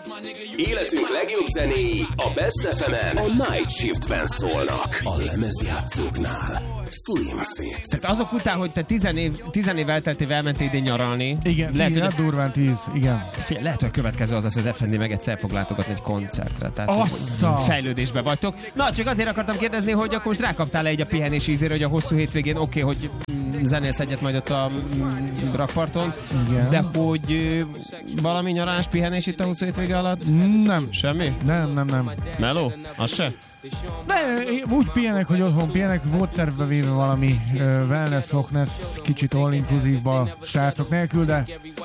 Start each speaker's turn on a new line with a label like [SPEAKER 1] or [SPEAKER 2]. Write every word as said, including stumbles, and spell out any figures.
[SPEAKER 1] Életünk legjobb zenéi a Best ef emen a Night Shiftben szólnak. A lemezjátszóknál Slim Fit.
[SPEAKER 2] Tehát azok után, hogy te tizen év, tizen év elteltével elmentél ide nyaralni.
[SPEAKER 3] Igen,
[SPEAKER 2] lehet,
[SPEAKER 3] igen,
[SPEAKER 2] hogy a...
[SPEAKER 3] durván tíz, igen.
[SPEAKER 2] Fél, lehet, hogy a következő az lesz, hogy az ef en dé meg egyszer fog látogatni egy koncertre. Tehát
[SPEAKER 3] Azta.
[SPEAKER 2] fejlődésbe vagytok. Na, csak azért akartam kérdezni, hogy akkor most rákaptál-e egy a pihenés ízére, hogy a hosszú hétvégén oké, okay, hogy mm, zenélsz egyet majd ott a mm, rakparton,
[SPEAKER 3] igen.
[SPEAKER 2] de hogy ö, valami nyaralás pihenés itt a hosszú hétvége alatt?
[SPEAKER 3] Nem.
[SPEAKER 2] Semmi?
[SPEAKER 3] Nem, nem, nem.
[SPEAKER 2] Meló? Az se?
[SPEAKER 3] De úgy pihenek, hogy otthon pihenek, volt tervbe véve valami uh, wellness, Loch Ness, kicsit all-inclusive-ba srácok nélkül, de